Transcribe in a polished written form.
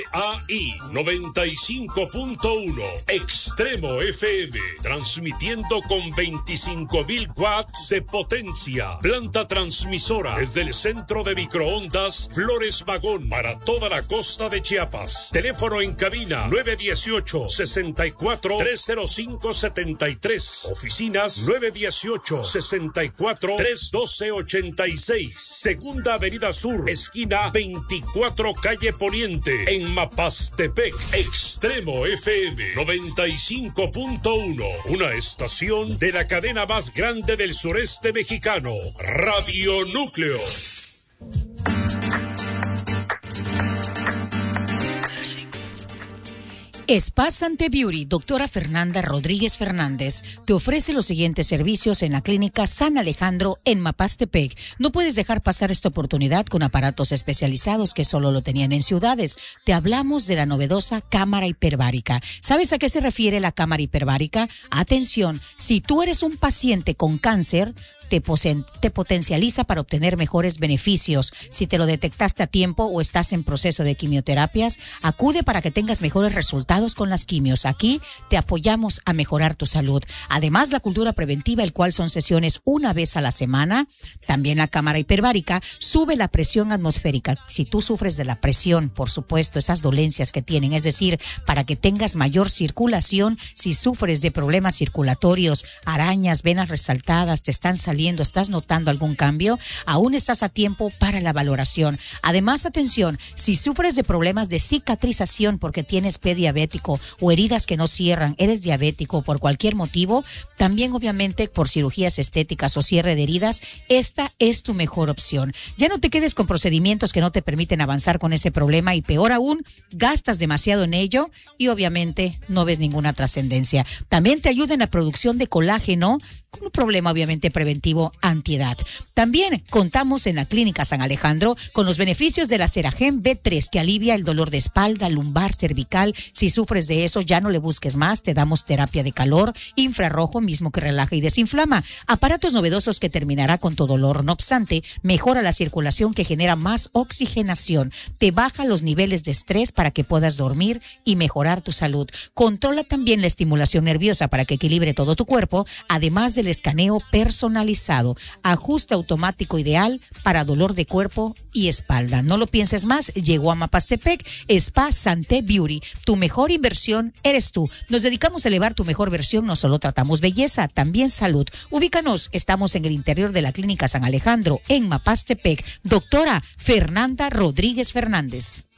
AI 95.1 Extremo FM, transmitiendo con 25.000 watts de potencia. Planta transmisora desde el centro de microondas Flores Magón para toda la costa de Chiapas. Teléfono en cabina 918-64-305-73. Oficinas 918-64-312-86. Segunda Avenida Sur, esquina 24 Calle Poniente, en Mapastepec. Extremo FM 95.1, una estación de la cadena más grande del sureste mexicano, Radio Núcleo. Spa Sante Beauty, doctora Fernanda Rodríguez Fernández, te ofrece los siguientes servicios en la clínica San Alejandro en Mapastepec. No puedes dejar pasar esta oportunidad con aparatos especializados que solo lo tenían en ciudades. Te hablamos de la novedosa cámara hiperbárica. ¿Sabes a qué se refiere la cámara hiperbárica? Atención, si tú eres un paciente con cáncer, te potencializa para obtener mejores beneficios. Si te lo detectaste a tiempo o estás en proceso de quimioterapias, acude para que tengas mejores resultados con las quimios. Aquí te apoyamos a mejorar tu salud. Además, la cultura preventiva, el cual son sesiones una vez a la semana. También la cámara hiperbárica sube la presión atmosférica. Si tú sufres de la presión, por supuesto, esas dolencias que tienen, es decir, para que tengas mayor circulación, si sufres de problemas circulatorios, arañas, venas resaltadas, te están saliendo, estás notando algún cambio, aún estás a tiempo para la valoración. Además, atención, si sufres de problemas de cicatrización porque tienes pie diabético o heridas que no cierran, eres diabético por cualquier motivo, también obviamente por cirugías estéticas o cierre de heridas, esta es tu mejor opción. Ya no te quedes con procedimientos que no te permiten avanzar con ese problema y peor aún, gastas demasiado en ello y obviamente no ves ninguna trascendencia. También te ayuda en la producción de colágeno, con un problema obviamente preventivo antiedad. También contamos en la Clínica San Alejandro con los beneficios de la Ceragen B3 que alivia el dolor de espalda, lumbar, cervical. Si sufres de eso, ya no le busques más, te damos terapia de calor, infrarrojo mismo que relaja y desinflama. Aparatos novedosos que terminará con tu dolor. No obstante, mejora la circulación que genera más oxigenación. Te baja los niveles de estrés para que puedas dormir y mejorar tu salud. Controla también la estimulación nerviosa para que equilibre todo tu cuerpo, además del escaneo personalizado. Ajuste automático ideal para dolor de cuerpo y espalda. No lo pienses más, llegó a Mapastepec Spa Sante Beauty. Tu mejor inversión eres tú. Nos dedicamos a elevar tu mejor versión. No solo tratamos belleza, también salud. Ubícanos, estamos en el interior de la Clínica San Alejandro en Mapastepec. Doctora Fernanda Rodríguez Fernández.